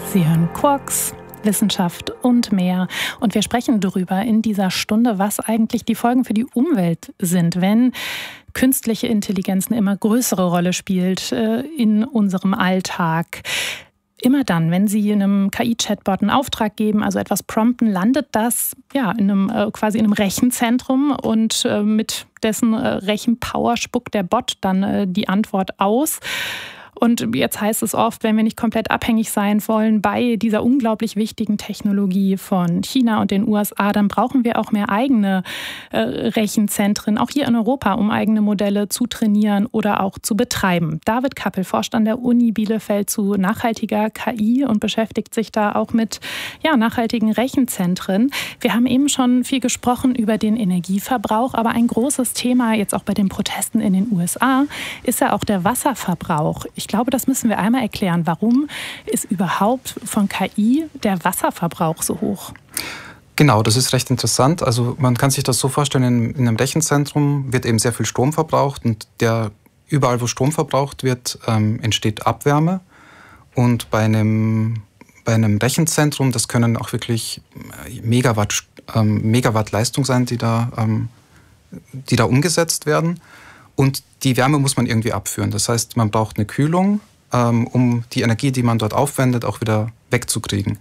Sie hören Quarks, Wissenschaft und mehr. Und wir sprechen darüber in dieser Stunde, was eigentlich die Folgen für die Umwelt sind, wenn künstliche Intelligenz eine immer größere Rolle spielt in unserem Alltag. Immer dann, wenn Sie einem KI-Chatbot einen Auftrag geben, also etwas prompten, landet das quasi in einem Rechenzentrum und mit dessen Rechenpower spuckt der Bot dann die Antwort aus. Und jetzt heißt es oft, wenn wir nicht komplett abhängig sein wollen bei dieser unglaublich wichtigen Technologie von China und den USA, dann brauchen wir auch mehr eigene Rechenzentren, auch hier in Europa, um eigene Modelle zu trainieren oder auch zu betreiben. David Kappel forscht an der Uni Bielefeld zu nachhaltiger KI und beschäftigt sich da auch mit nachhaltigen Rechenzentren. Wir haben eben schon viel gesprochen über den Energieverbrauch, aber ein großes Thema jetzt auch bei den Protesten in den USA ist ja auch der Wasserverbrauch. Ich glaube, das müssen wir einmal erklären. Warum ist überhaupt von KI der Wasserverbrauch so hoch? Genau, das ist recht interessant. Also man kann sich das so vorstellen, in einem Rechenzentrum wird eben sehr viel Strom verbraucht und überall, wo Strom verbraucht wird, entsteht Abwärme. Und bei einem Rechenzentrum, das können auch wirklich Megawatt Leistung sein, die da umgesetzt werden. Und die Wärme muss man irgendwie abführen. Das heißt, man braucht eine Kühlung, um die Energie, die man dort aufwendet, auch wieder wegzukriegen.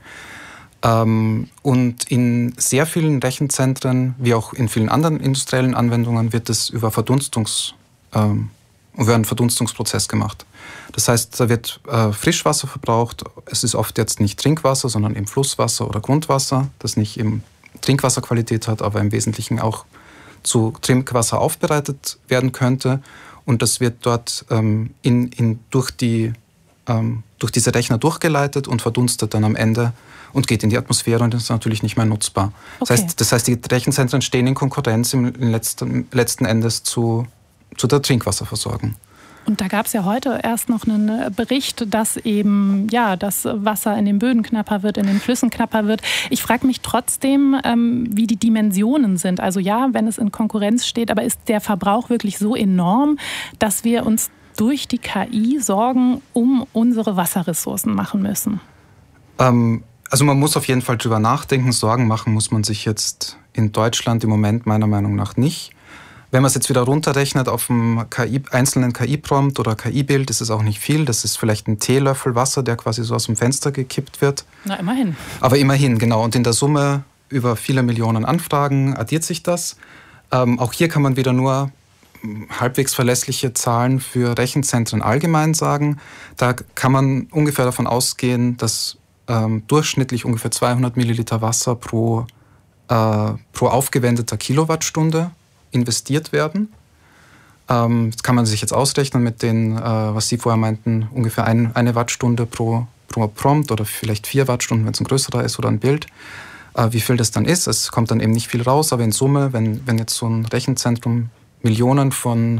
Und in sehr vielen Rechenzentren, wie auch in vielen anderen industriellen Anwendungen, wird es über einen Verdunstungsprozess gemacht. Das heißt, da wird Frischwasser verbraucht. Es ist oft jetzt nicht Trinkwasser, sondern eben Flusswasser oder Grundwasser, das nicht eben Trinkwasserqualität hat, aber im Wesentlichen auch zu Trinkwasser aufbereitet werden könnte. Und das wird dort durch diese Rechner durchgeleitet und verdunstet dann am Ende und geht in die Atmosphäre und ist natürlich nicht mehr nutzbar. Okay. Das heißt, die Rechenzentren stehen in Konkurrenz letzten Endes zu der Trinkwasserversorgung. Und da gab es ja heute erst noch einen Bericht, dass eben das Wasser in den Böden knapper wird, in den Flüssen knapper wird. Ich frage mich trotzdem, wie die Dimensionen sind. Also wenn es in Konkurrenz steht, aber ist der Verbrauch wirklich so enorm, dass wir uns durch die KI Sorgen um unsere Wasserressourcen machen müssen? Also man muss auf jeden Fall drüber nachdenken. Sorgen machen muss man sich jetzt in Deutschland im Moment meiner Meinung nach nicht. Wenn man es jetzt wieder runterrechnet auf einem einzelnen KI-Prompt oder KI-Bild, ist es auch nicht viel. Das ist vielleicht ein Teelöffel Wasser, der quasi so aus dem Fenster gekippt wird. Na, immerhin. Aber immerhin, genau. Und in der Summe über viele Millionen Anfragen addiert sich das. Auch hier kann man wieder nur halbwegs verlässliche Zahlen für Rechenzentren allgemein sagen. Da kann man ungefähr davon ausgehen, dass durchschnittlich ungefähr 200 Milliliter Wasser pro aufgewendeter Kilowattstunde investiert werden. Das kann man sich jetzt ausrechnen mit den, was Sie vorher meinten, ungefähr eine Wattstunde pro Prompt oder vielleicht 4 Wattstunden, wenn es ein größerer ist oder ein Bild. Wie viel das dann ist, es kommt dann eben nicht viel raus, aber in Summe, wenn jetzt so ein Rechenzentrum Millionen von,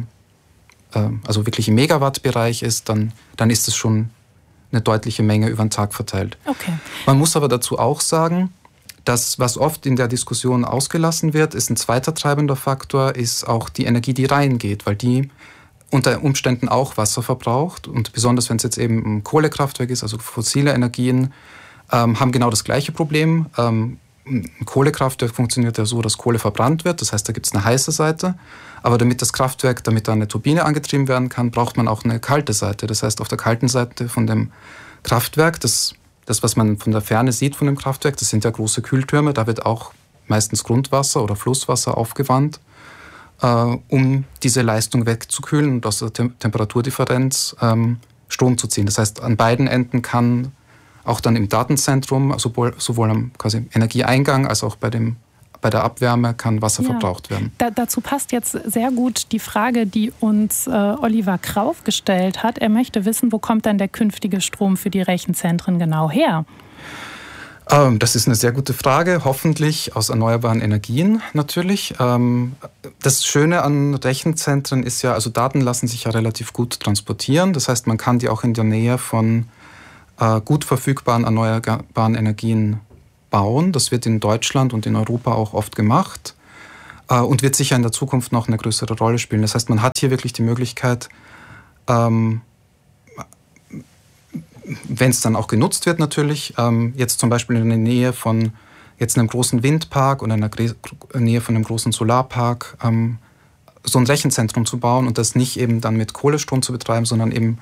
also wirklich im Megawattbereich ist, dann ist es schon eine deutliche Menge über den Tag verteilt. Okay. Man muss aber dazu auch sagen, das, was oft in der Diskussion ausgelassen wird, ist ein zweiter treibender Faktor, ist auch die Energie, die reingeht, weil die unter Umständen auch Wasser verbraucht. Und besonders, wenn es jetzt eben ein Kohlekraftwerk ist, also fossile Energien, haben genau das gleiche Problem. Ein Kohlekraftwerk funktioniert ja so, dass Kohle verbrannt wird, das heißt, da gibt es eine heiße Seite. Aber damit da eine Turbine angetrieben werden kann, braucht man auch eine kalte Seite. Das heißt, auf der kalten Seite von dem Kraftwerk, das, was man von der Ferne sieht von dem Kraftwerk, das sind ja große Kühltürme, da wird auch meistens Grundwasser oder Flusswasser aufgewandt, um diese Leistung wegzukühlen und aus der Temperaturdifferenz Strom zu ziehen. Das heißt, an beiden Enden kann auch dann im Datenzentrum, sowohl am quasi Energieeingang als auch bei der Abwärme kann Wasser verbraucht werden. Dazu passt jetzt sehr gut die Frage, die uns Oliver Krauf gestellt hat. Er möchte wissen, wo kommt denn der künftige Strom für die Rechenzentren genau her? Das ist eine sehr gute Frage. Hoffentlich aus erneuerbaren Energien natürlich. Das Schöne an Rechenzentren ist ja, also Daten lassen sich ja relativ gut transportieren. Das heißt, man kann die auch in der Nähe von gut verfügbaren erneuerbaren Energien bauen. Das wird in Deutschland und in Europa auch oft gemacht und wird sicher in der Zukunft noch eine größere Rolle spielen. Das heißt, man hat hier wirklich die Möglichkeit, wenn es dann auch genutzt wird natürlich, jetzt zum Beispiel in der Nähe von jetzt einem großen Windpark oder in der Nähe von einem großen Solarpark, so ein Rechenzentrum zu bauen und das nicht eben dann mit Kohlestrom zu betreiben, sondern eben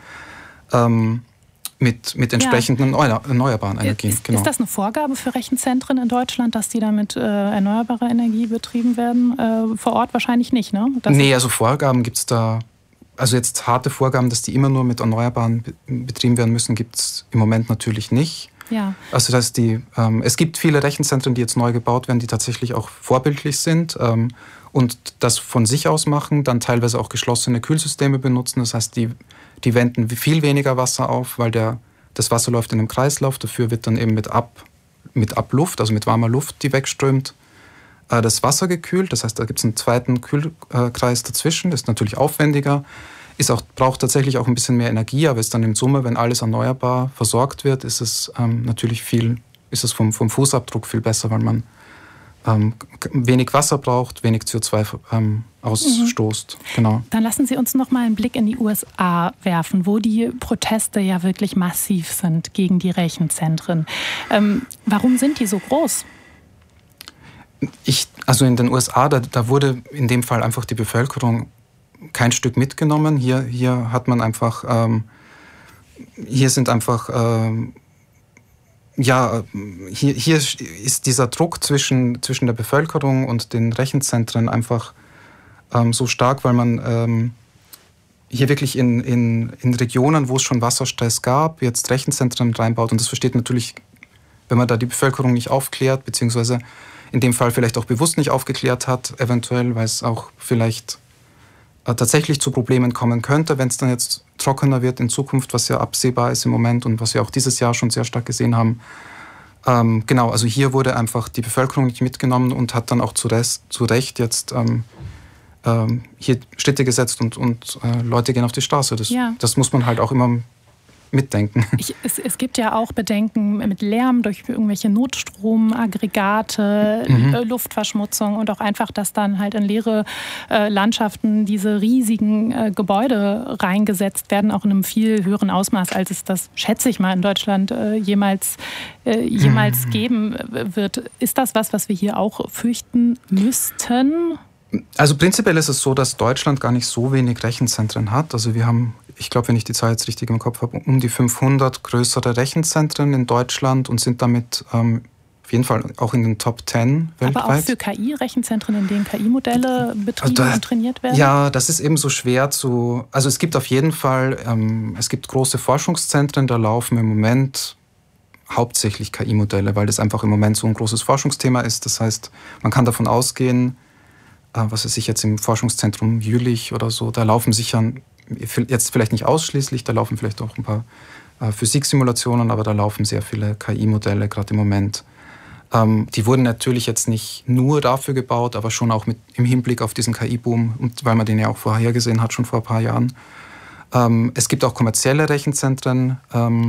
mit entsprechenden erneuerbaren Energien. Ist das eine Vorgabe für Rechenzentren in Deutschland, dass die dann mit erneuerbarer Energie betrieben werden? Vor Ort wahrscheinlich nicht, ne? Nee, also Vorgaben gibt es da, also jetzt harte Vorgaben, dass die immer nur mit Erneuerbaren betrieben werden müssen, gibt es im Moment natürlich nicht. Ja. Also das heißt, es gibt viele Rechenzentren, die jetzt neu gebaut werden, die tatsächlich auch vorbildlich sind und das von sich aus machen, dann teilweise auch geschlossene Kühlsysteme benutzen. Das heißt, die wenden viel weniger Wasser auf, weil das Wasser läuft in einem Kreislauf. Dafür wird dann eben mit Abluft, also mit warmer Luft, die wegströmt, das Wasser gekühlt. Das heißt, da gibt es einen zweiten Kühlkreis dazwischen. Das ist natürlich aufwendiger. Braucht tatsächlich auch ein bisschen mehr Energie, aber ist dann in Summe, wenn alles erneuerbar versorgt wird, ist es natürlich vom Fußabdruck viel besser, weil man wenig Wasser braucht, wenig CO2 ausstoßt. Genau. Dann lassen Sie uns noch mal einen Blick in die USA werfen, wo die Proteste ja wirklich massiv sind gegen die Rechenzentren. Warum sind die so groß? Also in den USA, da wurde in dem Fall einfach die Bevölkerung kein Stück mitgenommen. Hier hat man einfach, hier ist dieser Druck zwischen der Bevölkerung und den Rechenzentren einfach so stark, weil man hier wirklich in Regionen, wo es schon Wasserstress gab, jetzt Rechenzentren reinbaut. Und das versteht natürlich, wenn man da die Bevölkerung nicht aufklärt, beziehungsweise in dem Fall vielleicht auch bewusst nicht aufgeklärt hat, eventuell, weil es auch vielleicht tatsächlich zu Problemen kommen könnte, wenn es dann jetzt trockener wird in Zukunft, was ja absehbar ist im Moment und was wir auch dieses Jahr schon sehr stark gesehen haben. Genau, also hier wurde einfach die Bevölkerung nicht mitgenommen und hat dann auch zu Recht jetzt hier Schritte gesetzt und Leute gehen auf die Straße. Das muss man halt auch immer mitdenken. Es gibt ja auch Bedenken mit Lärm durch irgendwelche Notstromaggregate, Luftverschmutzung und auch einfach, dass dann halt in leere Landschaften diese riesigen Gebäude reingesetzt werden, auch in einem viel höheren Ausmaß, als es das, schätze ich mal, in Deutschland jemals geben wird. Ist das was wir hier auch fürchten müssten? Also prinzipiell ist es so, dass Deutschland gar nicht so wenig Rechenzentren hat. Also wir haben, ich glaube, wenn ich die Zahl jetzt richtig im Kopf habe, um die 500 größere Rechenzentren in Deutschland und sind damit auf jeden Fall auch in den Top 10 weltweit. Aber auch für KI-Rechenzentren, in denen KI-Modelle betrieben und trainiert werden? Ja, das ist eben so schwer also es gibt auf jeden Fall, es gibt große Forschungszentren, da laufen im Moment hauptsächlich KI-Modelle, weil das einfach im Moment so ein großes Forschungsthema ist. Das heißt, man kann davon ausgehen, was weiß ich jetzt im Forschungszentrum Jülich oder so, da laufen sicher, jetzt vielleicht nicht ausschließlich, da laufen vielleicht auch ein paar Physiksimulationen, aber da laufen sehr viele KI-Modelle gerade im Moment. Die wurden natürlich jetzt nicht nur dafür gebaut, aber schon auch im Hinblick auf diesen KI-Boom, und weil man den ja auch vorhergesehen hat, schon vor ein paar Jahren. Es gibt auch kommerzielle Rechenzentren,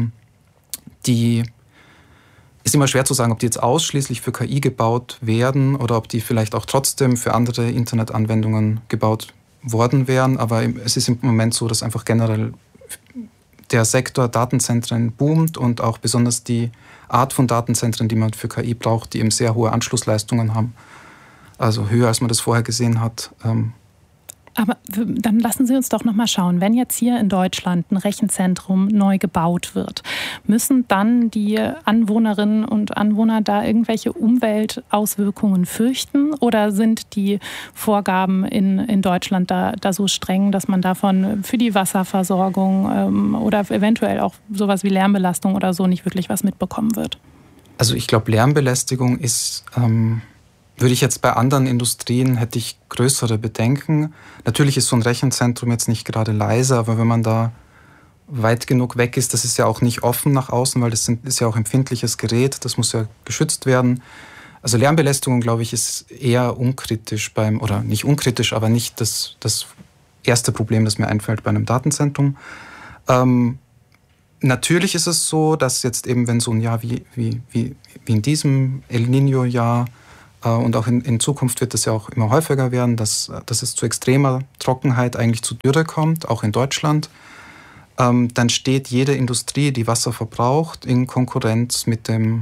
ist immer schwer zu sagen, ob die jetzt ausschließlich für KI gebaut werden oder ob die vielleicht auch trotzdem für andere Internetanwendungen gebaut worden wären. Aber es ist im Moment so, dass einfach generell der Sektor Datenzentren boomt und auch besonders die Art von Datenzentren, die man für KI braucht, die eben sehr hohe Anschlussleistungen haben. Also höher, als man das vorher gesehen hat. Aber dann lassen Sie uns doch noch mal schauen, wenn jetzt hier in Deutschland ein Rechenzentrum neu gebaut wird, müssen dann die Anwohnerinnen und Anwohner da irgendwelche Umweltauswirkungen fürchten? Oder sind die Vorgaben in Deutschland da so streng, dass man davon für die Wasserversorgung oder eventuell auch sowas wie Lärmbelastung oder so nicht wirklich was mitbekommen wird? Also ich glaube, Lärmbelästigung ist... würde ich jetzt bei anderen Industrien, hätte ich größere Bedenken. Natürlich ist so ein Rechenzentrum jetzt nicht gerade leise, aber wenn man da weit genug weg ist, das ist ja auch nicht offen nach außen, weil das ist ja auch empfindliches Gerät, das muss ja geschützt werden. Also Lärmbelästigung, glaube ich, ist eher unkritisch oder nicht unkritisch, aber nicht das erste Problem, das mir einfällt bei einem Datenzentrum. Natürlich ist es so, dass jetzt eben, wenn so ein Jahr wie in diesem El Niño-Jahr und auch in Zukunft wird es ja auch immer häufiger werden, dass es zu extremer Trockenheit, eigentlich zu Dürre kommt, auch in Deutschland. dann steht jede Industrie, die Wasser verbraucht, in Konkurrenz mit dem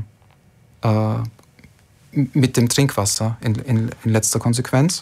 Trinkwasser in letzter Konsequenz.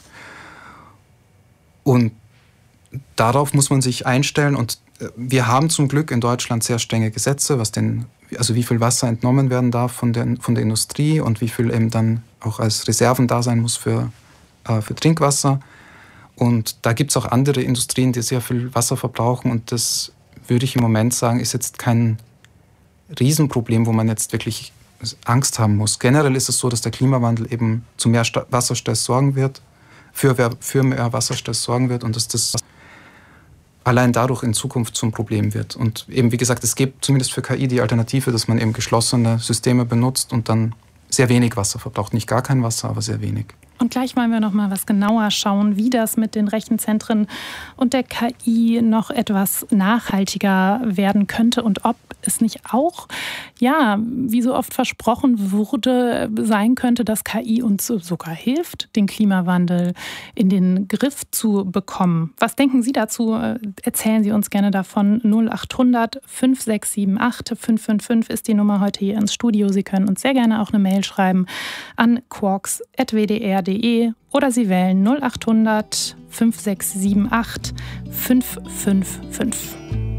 Und darauf muss man sich einstellen. Und wir haben zum Glück in Deutschland sehr strenge Gesetze, also wie viel Wasser entnommen werden darf von der Industrie und wie viel eben dann auch als Reserven da sein muss für Trinkwasser. Und da gibt es auch andere Industrien, die sehr viel Wasser verbrauchen. Und das würde ich im Moment sagen, ist jetzt kein Riesenproblem, wo man jetzt wirklich Angst haben muss. Generell ist es so, dass der Klimawandel eben zu mehr Wasserstress sorgen wird, für mehr Wasserstress sorgen wird und dass das allein dadurch in Zukunft zum Problem wird. Und eben, wie gesagt, es gibt zumindest für KI die Alternative, dass man eben geschlossene Systeme benutzt und dann sehr wenig Wasser verbraucht. Nicht gar kein Wasser, aber sehr wenig. Und gleich wollen wir noch mal was genauer schauen, wie das mit den Rechenzentren und der KI noch etwas nachhaltiger werden könnte und ob es nicht auch, ja, wie so oft versprochen wurde, sein könnte, dass KI uns sogar hilft, den Klimawandel in den Griff zu bekommen. Was denken Sie dazu? Erzählen Sie uns gerne davon. 0800 5678 555 ist die Nummer heute hier ins Studio. Sie können uns sehr gerne auch eine Mail schreiben an quarks@wdr.de oder Sie wählen 0800 5678 555.